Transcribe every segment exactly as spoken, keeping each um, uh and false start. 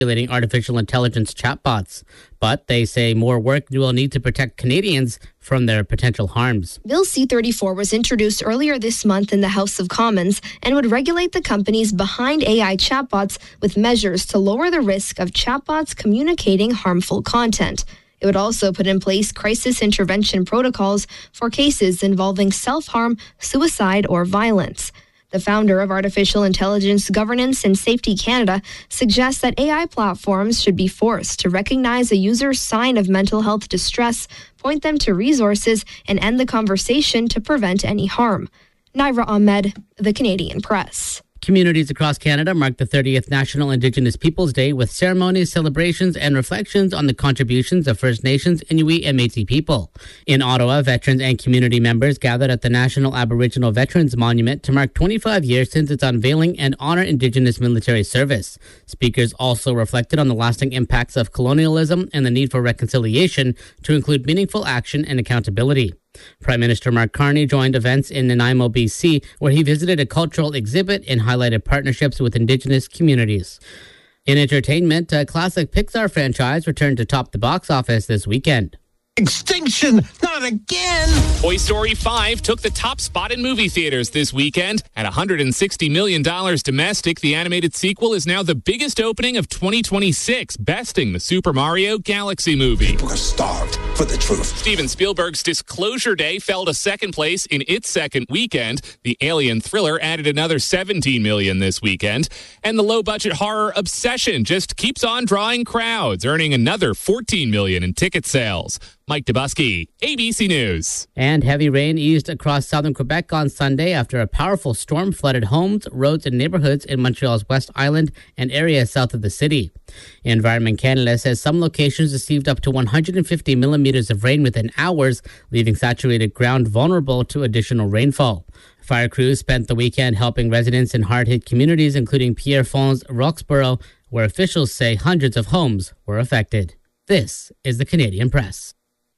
regulating artificial intelligence chatbots, but they say more work will need to protect Canadians from their potential harms. Bill C thirty-four was introduced earlier this month in the House of Commons and would regulate the companies behind A I chatbots with measures to lower the risk of chatbots communicating harmful content. It would also put in place crisis intervention protocols for cases involving self-harm, suicide, or violence. The founder of Artificial Intelligence Governance and Safety Canada suggests that A I platforms should be forced to recognize a user's sign of mental health distress, point them to resources, and end the conversation to prevent any harm. Naira Ahmed, The Canadian Press. Communities across Canada mark the thirtieth National Indigenous Peoples Day with ceremonies, celebrations, and reflections on the contributions of First Nations, Inuit, and Métis people. In Ottawa, veterans and community members gathered at the National Aboriginal Veterans Monument to mark twenty-five years since its unveiling and honor Indigenous military service. Speakers also reflected on the lasting impacts of colonialism and the need for reconciliation to include meaningful action and accountability. Prime Minister Mark Carney joined events in Nanaimo, B C, where he visited a cultural exhibit and highlighted partnerships with Indigenous communities. In entertainment, a classic Pixar franchise returned to top the box office this weekend. Extinction! Not again! Toy Story five took the top spot in movie theaters this weekend. At one hundred sixty million dollars domestic, the animated sequel is now the biggest opening of twenty twenty-six, besting the Super Mario Galaxy movie. People are starved for the truth. Steven Spielberg's Disclosure Day fell to second place in its second weekend. The Alien thriller added another seventeen million dollars this weekend. And the low-budget horror Obsession just keeps on drawing crowds, earning another fourteen million dollars in ticket sales. Mike Dubusky, A B C News. And heavy rain eased across southern Quebec on Sunday after a powerful storm flooded homes, roads, and neighborhoods in Montreal's West Island and areas south of the city. Environment Canada says some locations received up to one hundred fifty millimeters of rain within hours, leaving saturated ground vulnerable to additional rainfall. Fire crews spent the weekend helping residents in hard-hit communities, including Pierrefonds, Roxborough, where officials say hundreds of homes were affected. This is the Canadian Press.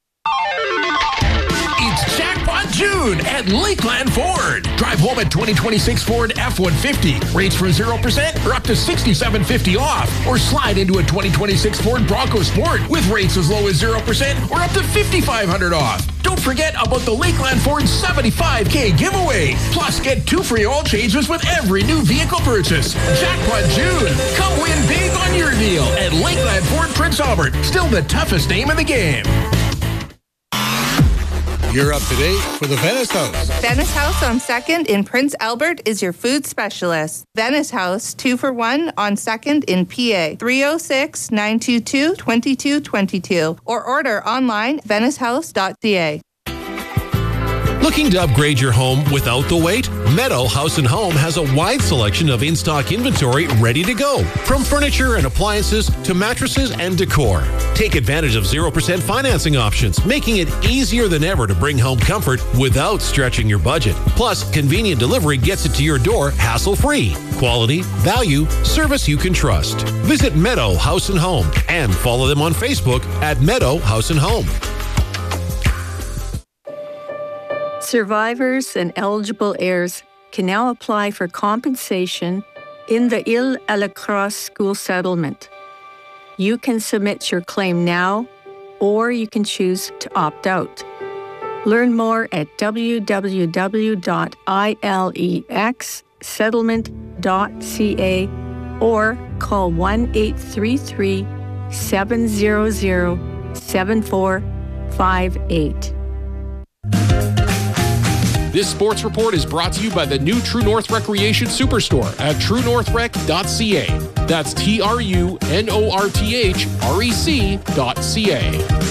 It's Jackpot June at Lakeland Ford. Drive home a twenty twenty-six Ford F one fifty. Rates from zero percent or up to sixty-seven fifty off. Or slide into a twenty twenty-six Ford Bronco Sport with rates as low as zero percent or up to fifty-five hundred off. Don't forget about the Lakeland Ford seventy-five K giveaway. Plus, get two free oil changes with every new vehicle purchase. Jackpot June. Come win big on your deal at Lakeland Ford Prince Albert. Still the toughest name in the game. You're up to date for the Venice House. Venice House on second in Prince Albert is your food specialist. Venice House, two for one on second in P A. three oh six, nine two two, two two two two. Or order online, venice house dot c a. Looking to upgrade your home without the wait? Meadow House and Home has a wide selection of in-stock inventory ready to go. From furniture and appliances to mattresses and decor. Take advantage of zero percent financing options, making it easier than ever to bring home comfort without stretching your budget. Plus, convenient delivery gets it to your door hassle-free. Quality, value, service you can trust. Visit Meadow House and Home and follow them on Facebook at Meadow House and Home. Survivors and eligible heirs can now apply for compensation in the Ile à la Crosse school settlement. You can submit your claim now, or you can choose to opt out. Learn more at w w w dot ilex settlement dot c a or call one eight three three, seven zero zero, seven four five eight. This sports report is brought to you by the new True North Recreation Superstore at true north rec dot c a. That's T R U N O R T H R E C dot C A.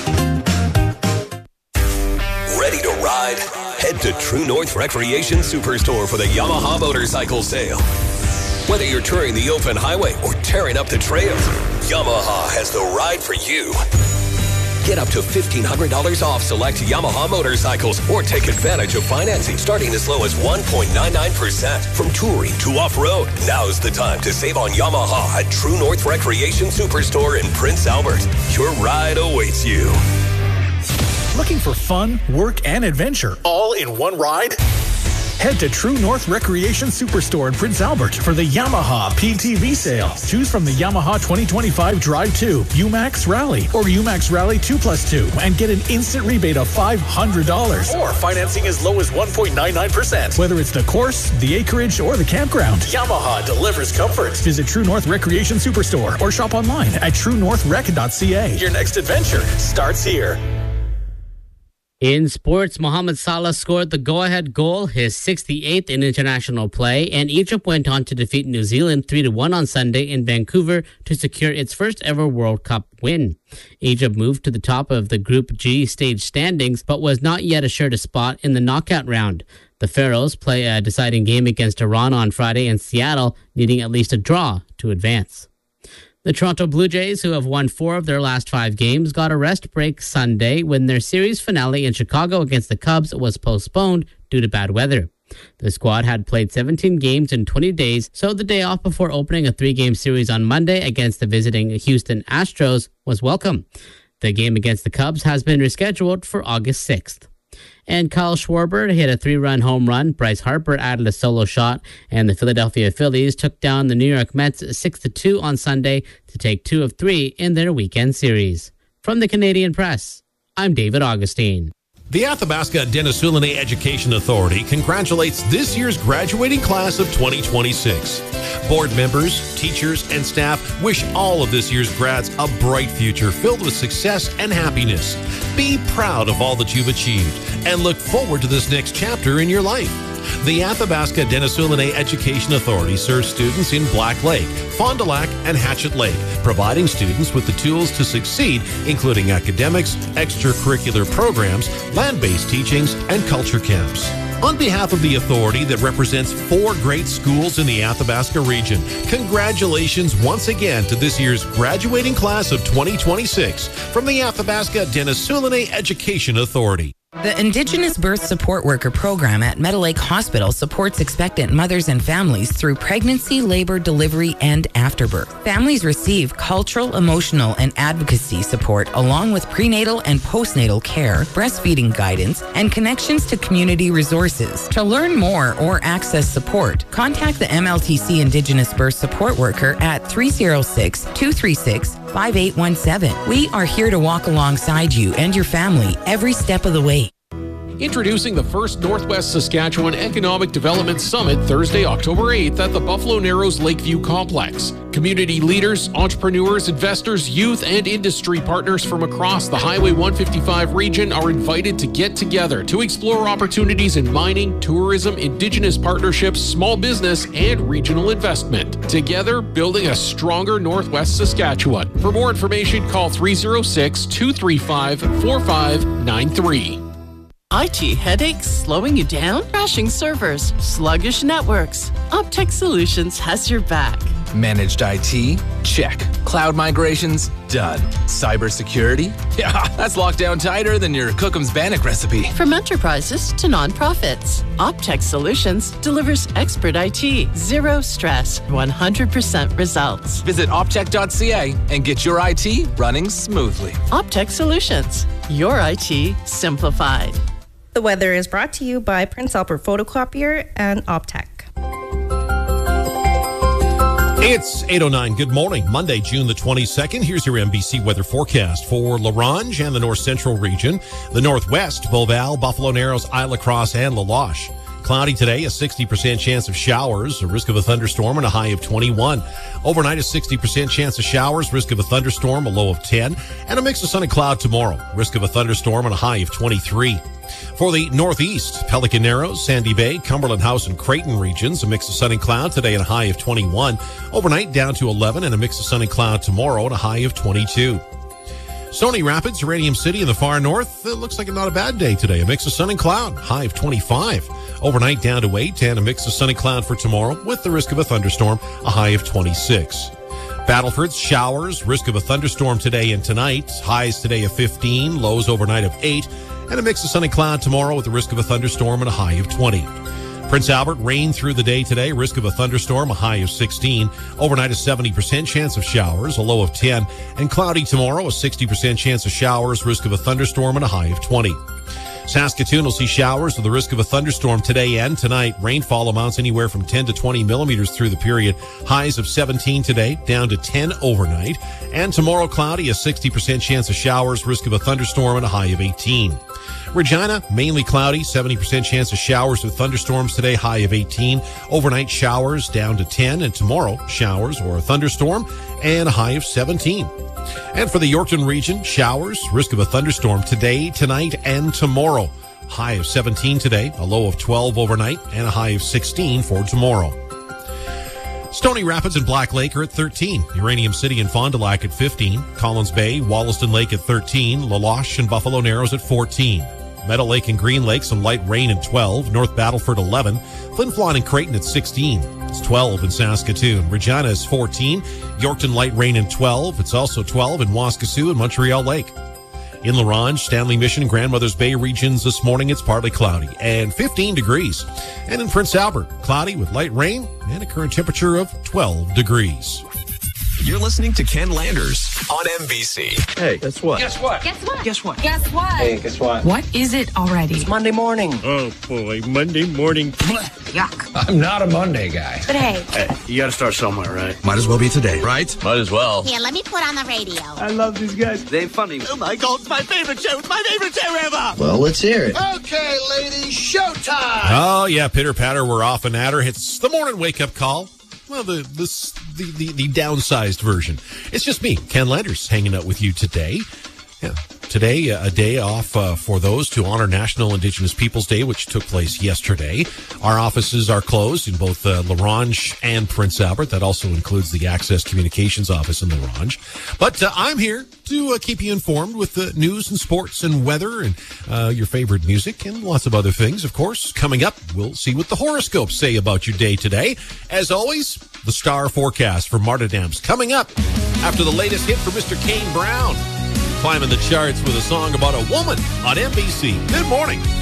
Ready to ride? Head to True North Recreation Superstore for the Yamaha motorcycle sale. Whether you're touring the open highway or tearing up the trails, Yamaha has the ride for you. Get up to fifteen hundred dollars off select Yamaha motorcycles or take advantage of financing starting as low as one point nine nine percent. From touring to off-road, now's the time to save on Yamaha at True North Recreation Superstore in Prince Albert. Your ride awaits you. Looking for fun, work, and adventure all in one ride? Head to True North Recreation Superstore in Prince Albert for the Yamaha P T V sale. Choose from the Yamaha twenty twenty-five Drive two, U-Max Rally, or U-Max Rally two plus two and get an instant rebate of five hundred dollars. Or financing as low as one point nine nine percent. Whether it's the course, the acreage, or the campground, Yamaha delivers comfort. Visit True North Recreation Superstore or shop online at true north rec dot c a. Your next adventure starts here. In sports, Mohamed Salah scored the go-ahead goal, his sixty-eighth in international play, and Egypt went on to defeat New Zealand three to one on Sunday in Vancouver to secure its first ever World Cup win. Egypt moved to the top of the Group G stage standings, but was not yet assured a spot in the knockout round. The Pharaohs play a deciding game against Iran on Friday in Seattle, needing at least a draw to advance. The Toronto Blue Jays, who have won four of their last five games, got a rest break Sunday when their series finale in Chicago against the Cubs was postponed due to bad weather. The squad had played seventeen games in twenty days, so the day off before opening a three-game series on Monday against the visiting Houston Astros was welcome. The game against the Cubs has been rescheduled for August sixth. And Kyle Schwarber hit a three-run home run. Bryce Harper added a solo shot, and the Philadelphia Phillies took down the New York Mets six to two on Sunday to take two of three in their weekend series. From the Canadian Press, I'm David Augustine. The Athabasca Denisoulani Education Authority congratulates this year's graduating class of twenty twenty-six. Board members, teachers, and staff wish all of this year's grads a bright future filled with success and happiness. Be proud of all that you've achieved and look forward to this next chapter in your life. The Athabasca Denisoulani Education Authority serves students in Black Lake, Fond du Lac, and Hatchet Lake, providing students with the tools to succeed, including academics, extracurricular programs, land-based teachings, and culture camps. On behalf of the authority that represents four great schools in the Athabasca region, congratulations once again to this year's graduating class of twenty twenty-six from the Athabasca Denisoulani Education Authority. The Indigenous Birth Support Worker Program at Meadow Lake Hospital supports expectant mothers and families through pregnancy, labor, delivery, and afterbirth. Families receive cultural, emotional, and advocacy support along with prenatal and postnatal care, breastfeeding guidance, and connections to community resources. To learn more or access support, contact the M L T C Indigenous Birth Support Worker at three oh six, two three six, five eight one seven. We are here to walk alongside you and your family every step of the way. Introducing the first Northwest Saskatchewan Economic Development Summit Thursday, October eighth at the Buffalo Narrows Lakeview Complex. Community leaders, entrepreneurs, investors, youth, and industry partners from across the Highway one fifty-five region are invited to get together to explore opportunities in mining, tourism, Indigenous partnerships, small business, and regional investment. Together, building a stronger Northwest Saskatchewan. For more information, call three oh six, two three five, four five nine three. I T headaches slowing you down? Crashing servers, sluggish networks. Optech Solutions has your back. Managed I T? Check. Cloud migrations? Done. Cybersecurity? Yeah, that's locked down tighter than your Cookham's Bannock recipe. From enterprises to nonprofits, Optech Solutions delivers expert I T, zero stress, one hundred percent results. Visit optech dot c a and get your I T running smoothly. Optech Solutions, your I T simplified. The weather is brought to you by Prince Albert Photocopier and Optech. It's eight oh nine. Good morning. Monday, June the twenty-second. Here's your N B C weather forecast for La Ronge and the North Central region, the Northwest, Beauval, Buffalo Narrows, Isle Cross, and La Loche. Cloudy today, a sixty percent chance of showers, a risk of a thunderstorm, and a high of twenty-one. Overnight, a sixty percent chance of showers, risk of a thunderstorm, a low of ten, and a mix of sun and cloud tomorrow, risk of a thunderstorm, and a high of twenty-three. For the Northeast, Pelican Narrows, Sandy Bay, Cumberland House, and Creighton regions, a mix of sun and cloud today and a high of twenty-one. Overnight, down to eleven, and a mix of sun and cloud tomorrow and a high of twenty-two. Stony Rapids, Uranium City in the far north, it looks like not a bad day today. A mix of sun and cloud, high of twenty-five. Overnight down to eight, and a mix of sun and cloud for tomorrow with the risk of a thunderstorm, a high of twenty-six. Battleford's showers, risk of a thunderstorm today and tonight. Highs today of fifteen, lows overnight of eight, and a mix of sun and cloud tomorrow with the risk of a thunderstorm and a high of twenty. Prince Albert, rain through the day today, risk of a thunderstorm, a high of sixteen. Overnight, a seventy percent chance of showers, a low of ten. And cloudy tomorrow, a sixty percent chance of showers, risk of a thunderstorm, and a high of twenty. Saskatoon will see showers with the risk of a thunderstorm today and tonight. Rainfall amounts anywhere from ten to twenty millimeters through the period. Highs of seventeen today, down to ten overnight. And tomorrow, cloudy, a sixty percent chance of showers, risk of a thunderstorm, and a high of eighteen. Regina, mainly cloudy, seventy percent chance of showers with thunderstorms today, high of eighteen. Overnight showers down to ten, and tomorrow showers or a thunderstorm and a high of seventeen. And for the Yorkton region, showers, risk of a thunderstorm today, tonight, and tomorrow. High of seventeen today, a low of twelve overnight, and a high of sixteen for tomorrow. Stony Rapids and Black Lake are at thirteen. Uranium City and Fond du Lac at fifteen. Collins Bay, Wollaston Lake at thirteen. La Loche and Buffalo Narrows at fourteen. Meadow Lake and Green Lake, some light rain at twelve. North Battleford, eleven. Flin Flon and Creighton at sixteen. It's twelve in Saskatoon. Regina is fourteen. Yorkton, light rain and twelve. It's also twelve in Waskesiu and Montreal Lake. In La Ronge, Stanley Mission, and Grandmother's Bay regions this morning, it's partly cloudy and fifteen degrees. And in Prince Albert, cloudy with light rain and a current temperature of twelve degrees. You're listening to Ken Landers on M B C. Hey, guess what? Guess what? Guess what? Guess what? Guess what? Hey, guess what? What is it already? It's Monday morning. Oh, boy, Monday morning. Yuck. I'm not a Monday guy. But hey. Hey, you got to start somewhere, right? Might as well be today, right? Might as well. Here, let me put on the radio. I love these guys. They're funny. Oh, my God, it's my favorite show. It's my favorite show ever. Well, let's hear it. Okay, ladies, showtime. Oh, yeah, pitter patter, we're off and at her. It's the morning wake-up call. Well, the, this, the, the, the downsized version. It's just me, Ken Landers, hanging out with you today. Yeah. Today, a day off uh, for those to honor National Indigenous Peoples Day, which took place yesterday. Our offices are closed in both uh, La Ronge and Prince Albert. That also includes the Access Communications office in La Ronge. But uh, I'm here to uh, keep you informed with the news and sports and weather and uh, your favorite music and lots of other things, of course. Coming up, we'll see what the horoscopes say about your day today. As always, the star forecast for Marta Dams coming up after the latest hit from Mister Kane Brown. Climbing the charts with a song about a woman on M B C. Good morning.